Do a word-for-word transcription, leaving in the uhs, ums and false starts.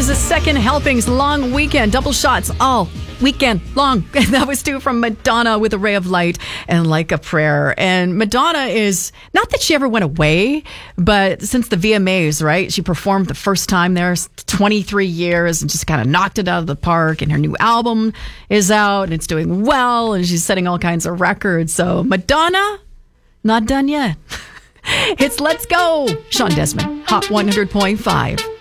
is a second helpings long weekend. Double shots all weekend long. That was two from Madonna with A Ray of Light and Like a Prayer. And Madonna is, not that she ever went away, but since the V M As, right? She performed the first time there twenty-three years and just kind of knocked it out of the park. And her new album is out and it's doing well. And she's setting all kinds of records. So Madonna, not done yet. It's Let's Go. Sean Desmond, Hot one hundred point five.